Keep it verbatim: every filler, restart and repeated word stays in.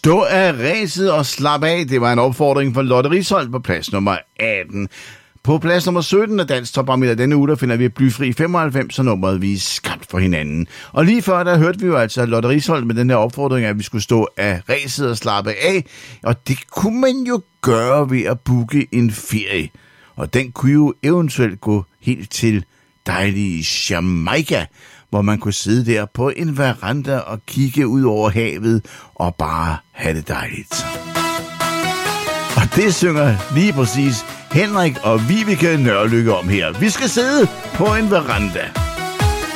Stå af ræset og slap af. Det var en opfordring fra Lotte Risholdt på plads nummer atten. På plads nummer sytten af Dansk Topbarometer denne uge, der finder vi Blyfri femoghalvfems, så nummeret vi er skabt for hinanden. Og lige før, der hørte vi jo altså Lotte Risholdt med den her opfordring, at vi skulle stå af ræset og slappe af. Og det kunne man jo gøre ved at booke en ferie. Og den kunne jo eventuelt gå helt til dejlige Jamaica, hvor man kunne sidde der på en veranda og kigge ud over havet og bare have det dejligt. Og det synger lige præcis Henrik og Vibeke Nørlykke om her. Vi skal sidde på en veranda.